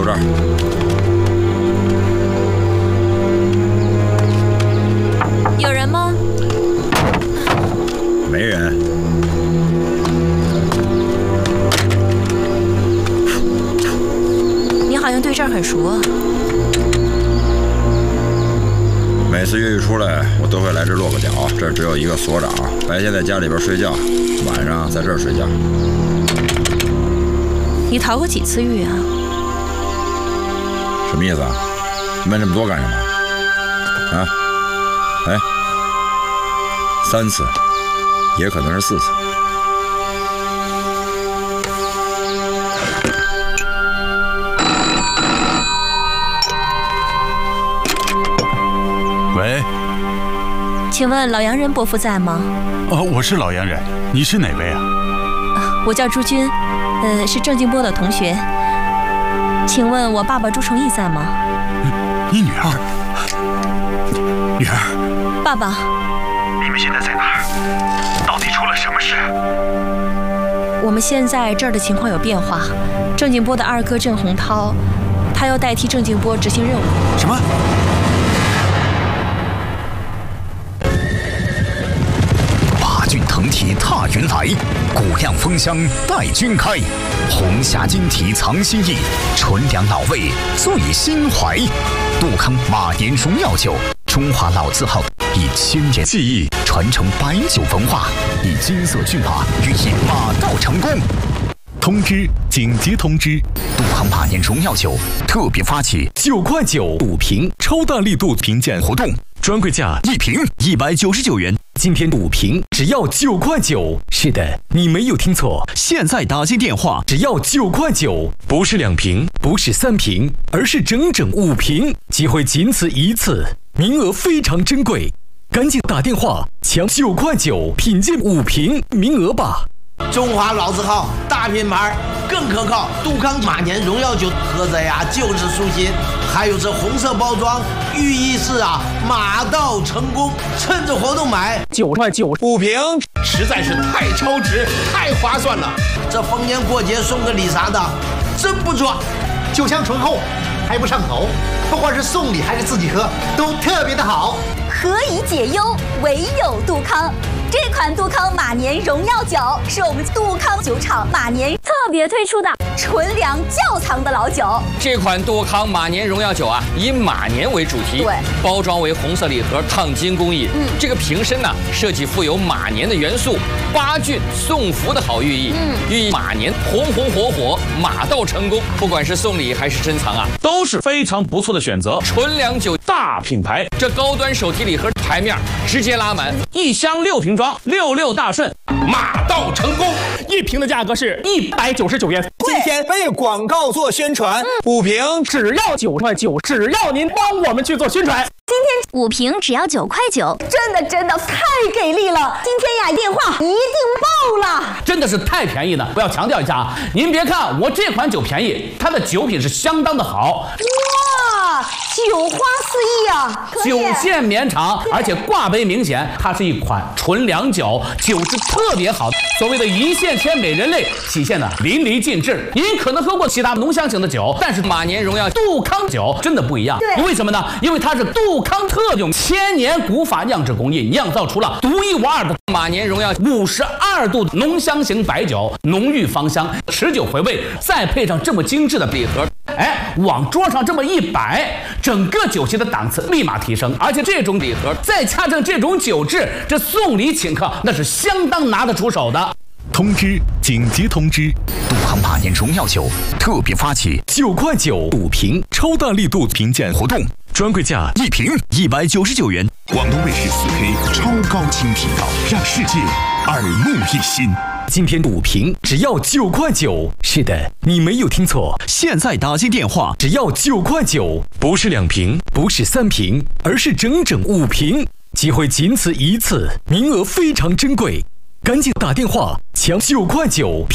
这儿。 有人吗？ 没人。 你好像对这儿很熟啊。 每次越狱出来，我都会来这落个脚。这儿只有一个所长，白天在家里边睡觉，晚上在这儿睡觉。 你逃过几次狱啊？ 什么意思啊？问这么多干什么？啊？哎，3次，也可能是4次。 喂， 请问老洋人伯父在吗？ 我是老洋人，你是哪位啊？ 我叫朱军，是郑静波的同学。请问我爸爸朱崇义在吗？ 你女儿，女儿， 爸爸， 你们现在在哪儿？到底出了什么事？ 我们现在这儿的情况有变化，郑静波的二哥郑洪涛，他要代替郑静波执行任务。 什么？ 八骏腾蹄踏云来，鼓亮风箱待君开。红霞金蹄藏心意，纯粮老味醉心怀。杜康马年荣耀酒，中华老字号，以千年技艺传承白酒文化，以金色骏马寓意马到成功。 通知！紧急通知！ 杜康马年荣耀酒特别发起 9块9补瓶超大力度评鉴活动，专柜价 1瓶199元。 今天补瓶只要9块9。是的，你没有听错，现在打进电话只要9块9，不是2瓶，不是3瓶，而是整整5瓶，机会仅此一次，名额非常珍贵，赶紧打电话抢9块9品鉴5瓶名额吧。 中华老字号大品牌更可靠，杜康马年荣耀酒喝着呀就是舒心，还有这红色包装，寓意是马到成功。趁着活动买 9块9 5瓶， 实在是太超值，太划算了。 这逢年过节送个礼啥的，真不错。 酒香醇厚，还不上头，不管是送礼还是自己喝，都特别的好。 何以解忧，唯有杜康。这款杜康马年荣耀酒是我们杜康酒厂马年特别推出的纯粮窖藏的老酒。 这款杜康马年荣耀酒以马年为主题， 对， 包装为红色礼盒，烫金工艺。这个瓶身设计富有马年的元素，八骏送福的好寓意，寓意马年红红火火，马到成功。不管是送礼还是珍藏都是非常不错的选择。 纯粮酒大品牌， 这高端手提礼盒台面直接拉满 ，1箱6瓶装，66大顺，马到成功。1瓶的价格是199元。 今天为广告做宣传，5瓶只要9块9，只要您帮我们去做宣传。 今天5瓶只要9块9，真的太给力了！今天电话一定爆了， 真的是太便宜了。不要强调一下您别看我这款酒便宜，它的酒品是相当的好。 哇，酒花四溢酒线绵长，而且挂杯明显，它是一款纯粮酒，酒质特别好。所谓的一线牵美人泪体现的淋漓尽致。您可能喝过其他浓香型的酒，但是马年荣耀杜康酒真的不一样。 对， 为什么呢？因为它是杜康特用1000年古法酿制工艺酿造出了独一无二的马年荣耀52度浓香型白酒，浓郁芳香，持久回味，再配上这么精致的礼盒，往桌上这么一摆，整个酒席的档次立马提升。而且这种礼盒再加上这种酒质，这送礼请客那是相当拿得出手的。 通知！紧急通知！ 杜康马年荣耀酒特别发起 9块9补瓶超大力度评鉴活动，专柜价 1瓶199元。 广东卫视4K 超高清频道，让世界耳目一新。今天补瓶只要9块9。是的，你没有听错，现在打进电话只要9块9，不是2瓶，不是3瓶，而是整整5瓶，机会仅此一次，名额非常珍贵，赶紧打电话抢9块9。